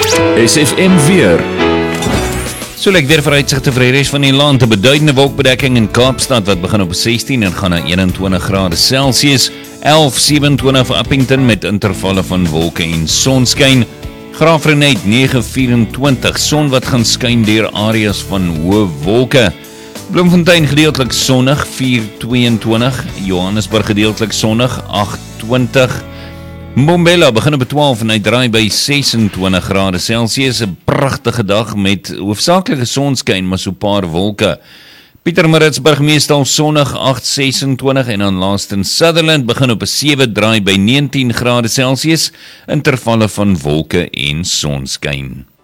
SFM weer. So lyk weer vooruitsigte vir die res van die land. 'n beduidende wolkbedekking in Kaapstad wat begin op 16 en gaan na 21 grade Celsius. 11:27 vir Appington met intervalle van wolke en sonskyn. Graafrenet 9:24, son wat gaan skyn deur areas van hoë wolke. Bloemfontein gedeeltelik sonnig 4:22, Johannesburg gedeeltelik sonnig 8:20. Mbombela begin op 12 en hy draai by 26 grade Celsius. 'n pragtige dag met hoofsaaklike sonskyn, maar so 'n paar wolke. Pietermaritzburg meestal sonnig 8:26 en dan laastens Sutherland begin op 7, draai by 19 grade Celsius, intervalle van wolke en sonskyn.